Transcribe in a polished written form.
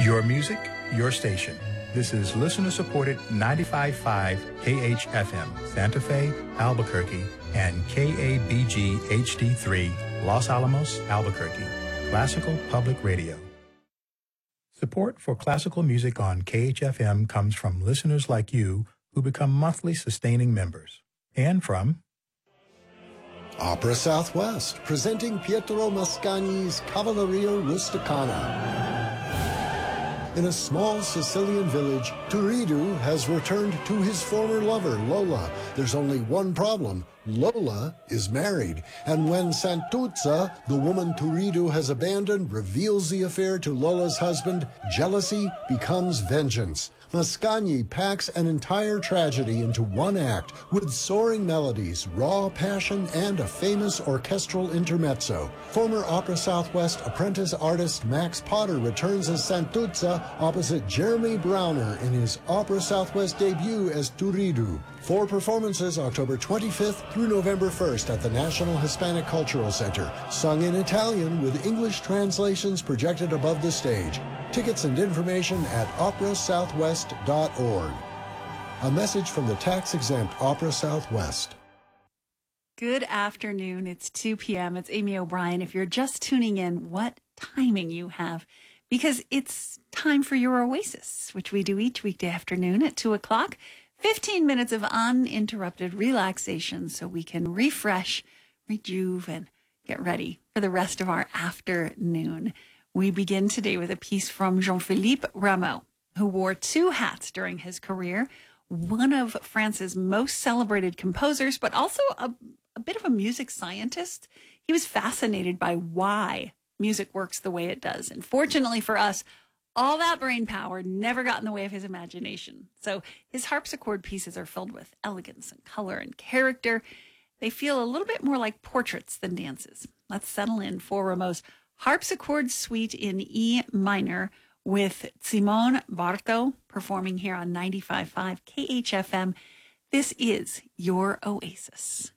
Your music, your station. This is listener-supported 95.5 KHFM, Santa Fe, Albuquerque, and KABG HD3, Los Alamos, Albuquerque. Classical Public Radio. Support for classical music on KHFM comes from listeners like you who become monthly sustaining members. And from Opera Southwest, presenting Pietro Mascagni's Cavalleria Rusticana. In a small Sicilian village, Turiddu has returned to his former lover, Lola. There's only one problem. Lola is married, and when Santuzza, the woman Turiddu has abandoned, reveals the affair to Lola's husband, jealousy becomes vengeance. Mascagni packs an entire tragedy into one act with soaring melodies, raw passion, and a famous orchestral intermezzo. Former Opera Southwest apprentice artist Max Potter returns as Santuzza opposite Jeremy Browner in his Opera Southwest debut as Turiddu. 4 performances October 25th through November 1st at the National Hispanic Cultural Center, sung in Italian with English translations projected above the stage. Tickets and information at operasouthwest.org. A message from the tax-exempt Opera Southwest. Good afternoon. It's 2 p.m. It's Amy O'Brien. If you're just tuning in, what timing you have, because it's time for your Oasis, which we do each weekday afternoon at 2 o'clock. 15 minutes of uninterrupted relaxation so we can refresh, rejuve, and get ready for the rest of our afternoon. We begin today with a piece from Jean-Philippe Rameau, who wore 2 hats during his career, one of France's most celebrated composers, but also a bit of a music scientist. He was fascinated by why music works the way it does. And fortunately for us, all that brain power never got in the way of his imagination. So his harpsichord pieces are filled with elegance and color and character. They feel a little bit more like portraits than dances. Let's settle in for Rameau's Harpsichord Suite in E minor with Simone Barto performing here on 95.5 KHFM. This is your Oasis.